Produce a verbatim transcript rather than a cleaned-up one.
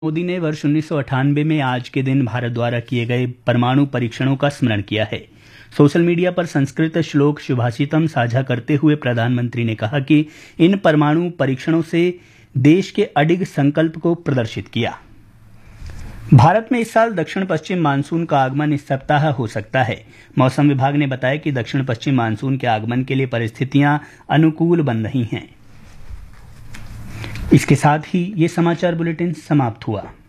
मोदी ने वर्ष उन्नीस सौ अट्ठानवे में आज के दिन भारत द्वारा किए गए परमाणु परीक्षणों का स्मरण किया है। सोशल मीडिया पर संस्कृत श्लोक शुभाषितम साझा करते हुए प्रधानमंत्री ने कहा कि इन परमाणु परीक्षणों से देश के अडिग संकल्प को प्रदर्शित किया। भारत में इस साल दक्षिण पश्चिम मानसून का आगमन इस सप्ताह हो सकता है। मौसम विभाग ने बताया कि दक्षिण पश्चिम मानसून के आगमन के लिए परिस्थितियां अनुकूल बन रही हैं। इसके साथ ही ये समाचार बुलेटिन समाप्त हुआ।